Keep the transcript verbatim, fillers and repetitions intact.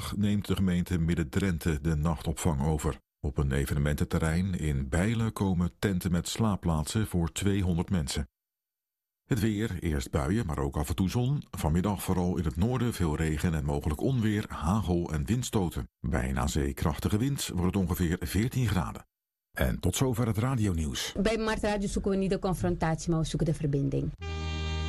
Vanmiddag neemt de gemeente Midden-Drenthe de nachtopvang over. Op een evenemententerrein in Bijlen komen tenten met slaapplaatsen voor tweehonderd mensen. Het weer, eerst buien, maar ook af en toe zon. Vanmiddag vooral in het noorden veel regen en mogelijk onweer, hagel en windstoten. Bij een aan zee krachtige wind wordt het ongeveer veertien graden. En tot zover het radionieuws. Bij Mart Radio zoeken we niet de confrontatie, maar we zoeken de verbinding.